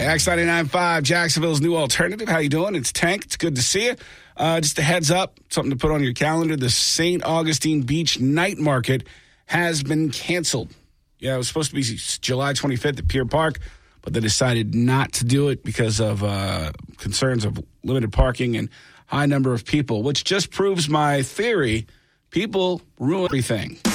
X99.5, Jacksonville's new alternative. How you doing? It's Tank. It's good to see you. Just a heads up, something to put on your calendar. The St. Augustine Beach Night Market has been canceled. Yeah, it was supposed to be July 25th at Pier Park, but they decided not to do it because of concerns of limited parking and high number of people, which just proves my theory. People ruin everything.